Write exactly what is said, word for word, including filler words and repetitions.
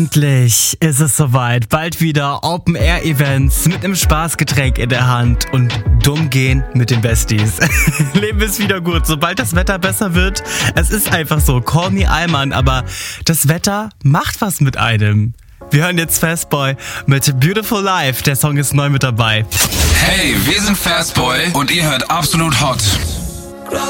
Endlich ist es soweit. Bald wieder Open-Air-Events mit einem Spaßgetränk in der Hand und dumm gehen mit den Besties. Leben ist wieder gut, sobald das Wetter besser wird. Es ist einfach so, call me Allmann, aber das Wetter macht was mit einem. Wir hören jetzt Fastboy mit Beautiful Life. Der Song ist neu mit dabei. Hey, wir sind Fastboy und ihr hört Absolut Hot.